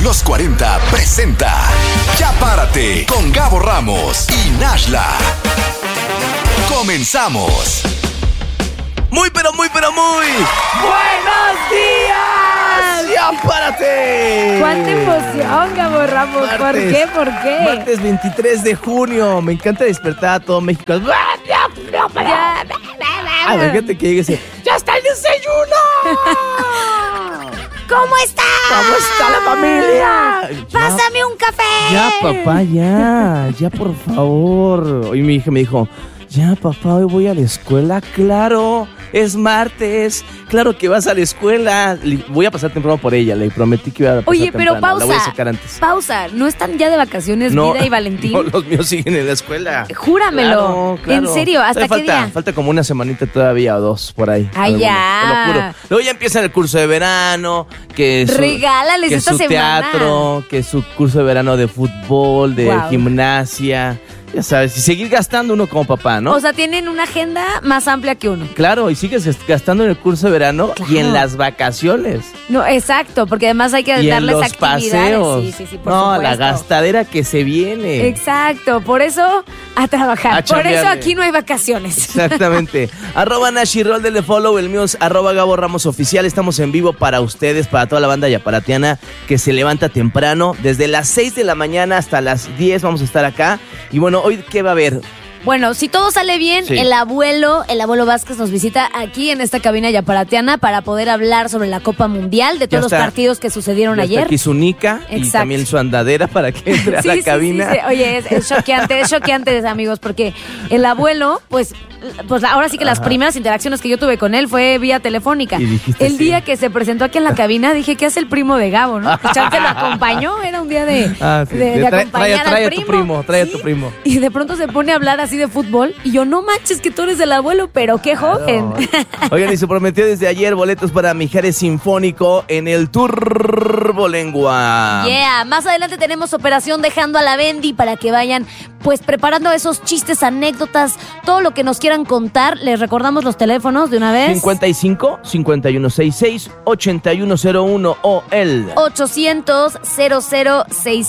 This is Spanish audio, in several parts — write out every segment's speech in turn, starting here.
Los 40 presenta Ya Párate con Gabo Ramos y Nashla. Comenzamos. Muy ¡buenos días! ¡Ya párate! ¡Cuánta emoción, Gabo Ramos! ¿Por qué? Martes 23 de junio. Me encanta despertar a todo México. Fíjate que llegue ese. ¡Ya está el desayuno! ¿Cómo está? ¿Cómo está la familia? ¡Pásame un café! Ya, papá, ya, por favor. Hoy mi hija me dijo, ya, papá, hoy voy a la escuela. Claro, es martes. Claro que vas a la escuela. Voy a pasar temprano por ella. Le prometí que iba a pasar Oye, pero temprano. La voy a pausa. sacar antes. Pausa. ¿No están ya de vacaciones Vida y Valentín? No, los míos siguen en la escuela. Júramelo. Claro. ¿En serio? ¿Hasta qué día? Falta como una semanita todavía o dos por ahí. Ay, ya. Te lo juro. Luego ya empieza el curso de verano. Regálales que esta su semana. Teatro, que su curso de verano de fútbol, de Wow. gimnasia. Ya sabes, y seguir gastando uno como papá, ¿no? O sea, tienen una agenda más amplia que uno. Claro, y sigues gastando en el curso de verano y en las vacaciones. No, exacto, porque además hay que Y en darles los actividades. paseos. Sí, por no, supuesto. la gastadera que se viene. Exacto, por eso a trabajar. A Por eso chambearle. aquí no hay vacaciones. Exactamente. @Nashirol, denle follow, el mío es @Gabo Ramos Oficial. Estamos en vivo para ustedes, para toda la banda yaparatiana que se levanta temprano. Desde las 6 de la mañana hasta las 10 vamos a estar acá. Y bueno, hoy, ¿qué va a haber? Bueno, si todo sale bien, Sí. el abuelo Vázquez nos visita aquí en esta cabina yaparatiana para poder hablar sobre la Copa Mundial, de todos los partidos que sucedieron Ya ayer. está aquí su nica y Exacto. también su andadera para que entre a la cabina. Sí. Oye, es choqueante, amigos, porque el abuelo, pues ahora sí que las primeras interacciones que yo tuve con él fue vía telefónica. Y dijiste el sí. día que se presentó aquí en la cabina, dije, ¿qué hace el primo de Gabo, no? Chance lo acompañó, era un día de acompañar al primo. Trae a Sí. tu primo. Y de pronto se pone a hablar así de fútbol y yo, no manches que tú eres el abuelo, pero qué joven. Oigan, y se prometió desde ayer boletos para Mijares Sinfónico en el Turbolengua. Yeah, más adelante tenemos operación Dejando a la Bendy para que vayan pues preparando esos chistes, anécdotas, todo lo que nos quieran contar. Les recordamos los teléfonos de una vez. 55 5166 8101 o el 800 00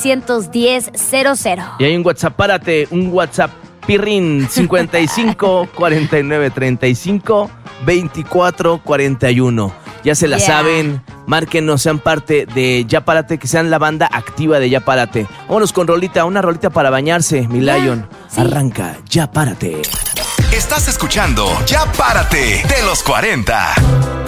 610 00. Y hay un WhatsApp, párate, un WhatsApp pirrín 55 49 35 24 41. Ya se la saben, márquenos, sean parte de Ya Párate, que sean la banda activa de Ya Párate. Vámonos con una rolita para bañarse, mi Lion. Sí. Arranca, Ya Párate. Estás escuchando Ya Párate de los 40.